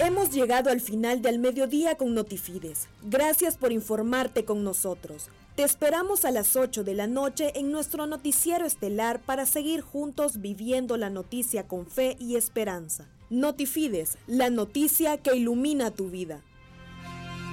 Hemos llegado al final del mediodía con Notifides. Gracias por informarte con nosotros. Te esperamos a las 8 de la noche en nuestro noticiero estelar para seguir juntos viviendo la noticia con fe y esperanza. Notifides, la noticia que ilumina tu vida.